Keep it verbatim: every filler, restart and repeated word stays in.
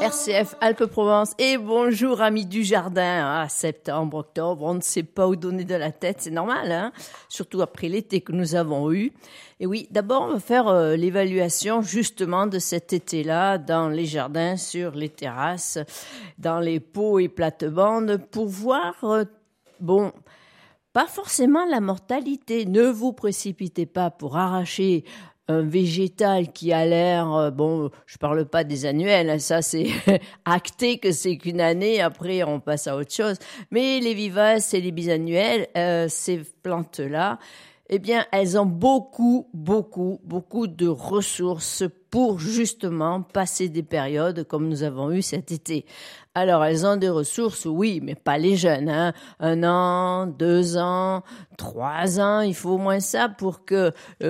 R C F Alpes-Provence et bonjour amis du jardin. Ah, septembre, octobre, on ne sait pas où donner de la tête, c'est normal, hein, surtout après l'été que nous avons eu. Et oui, d'abord on va faire euh, l'évaluation justement de cet été-là dans les jardins, sur les terrasses, dans les pots et plates-bandes pour voir, euh, bon, pas forcément la mortalité. Ne vous précipitez pas pour arracher un végétal qui a l'air, euh, bon, je parle pas des annuels, ça c'est acté que c'est qu'une année, après on passe à autre chose. Mais les vivaces et les bisannuels, euh, ces plantes-là, eh bien, elles ont beaucoup, beaucoup, beaucoup de ressources pour justement passer des périodes comme nous avons eu cet été. Alors, elles ont des ressources, oui, mais pas les jeunes, hein. Un an, deux ans, trois ans, il faut au moins ça pour que